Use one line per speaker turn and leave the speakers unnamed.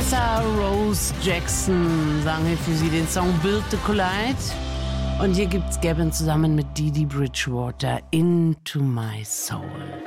Tessa Rose Jackson sang hier für Sie den Song Build the Collide. Und hier gibt's Gavin zusammen mit Dee Dee Bridgewater Into My Soul.